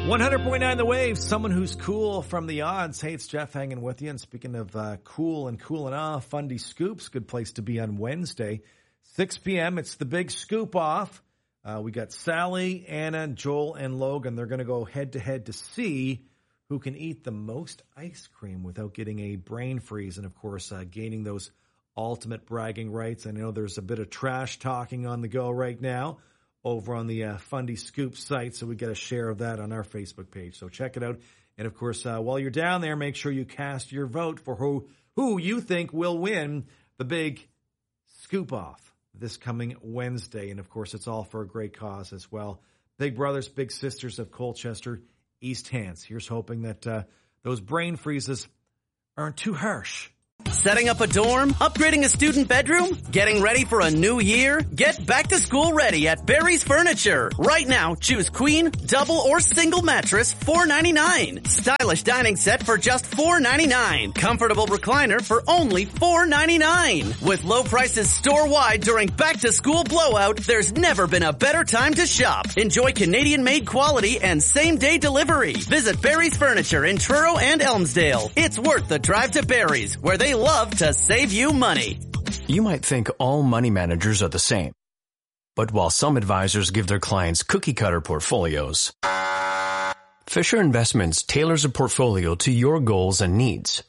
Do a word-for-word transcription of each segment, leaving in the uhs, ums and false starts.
one hundred point nine The Wave, someone who's cool from the odds. Hey, it's Jeff hanging with you. And speaking of uh, cool and cooling off, Fundy Scoops, good place to be on Wednesday. six p.m., it's the big scoop off. Uh, we got Sally, Anna, Joel, and Logan. They're going to go head-to-head to see who can eat the most ice cream without getting a brain freeze. And, of course, uh, gaining those ultimate bragging rights. I know there's a bit of trash talking on the go right now over on the uh, Fundy Scoop site, so we get a share of that on our Facebook page. So check it out. And, of course, uh, while you're down there, make sure you cast your vote for who, who you think will win the big scoop off this coming Wednesday. And, of course, it's all for a great cause as well. Big Brothers, Big Sisters of Colchester, East Hants. Here's hoping that uh, those brain freezes aren't too harsh. Setting up a dorm? Upgrading a student bedroom? Getting ready for a new year? Get back to school ready at Barry's Furniture. Right now, choose queen, double, or single mattress, four ninety-nine. Stylish dining set for just four ninety-nine. Comfortable recliner for only four ninety-nine. With low prices store-wide during back-to-school blowout, there's never been a better time to shop. Enjoy Canadian-made quality and same-day delivery. Visit Barry's Furniture in Truro and Elmsdale. It's worth the drive to Barry's, where they love to save you money. You might think all money managers are the same. But while some advisors give their clients cookie-cutter portfolios, Fisher Investments tailors a portfolio to your goals and needs.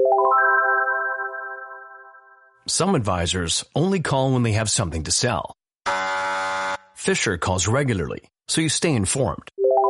Some advisors only call when they have something to sell. Fisher calls regularly, so you stay informed.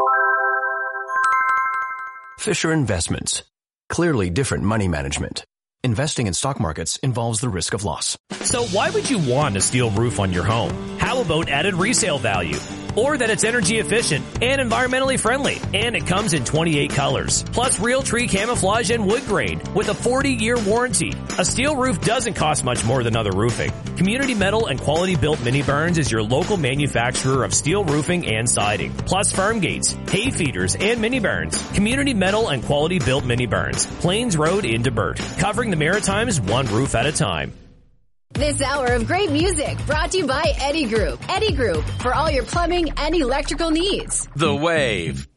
Fisher Investments. Clearly different money management. Investing in stock markets involves the risk of loss. So why would you want a steel roof on your home? How about added resale value? Or that it's energy efficient and environmentally friendly, and it comes in twenty-eight colors. Plus real tree camouflage and wood grain with a forty-year warranty. A steel roof doesn't cost much more than other roofing. Community Metal and Quality Built Mini Barns is your local manufacturer of steel roofing and siding. Plus farm gates, hay feeders, and mini barns. Community Metal and Quality Built Mini Barns. Plains Road into Burt. Covering the Maritimes one roof at a time. This hour of great music brought to you by Eddie Group. Eddie Group, for all your plumbing and electrical needs. The Wave.